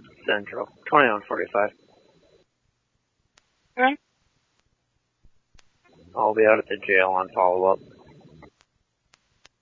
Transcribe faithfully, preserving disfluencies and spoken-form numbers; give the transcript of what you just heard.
Central, twenty-one forty-five. Okay. I'll be out at the jail on follow-up.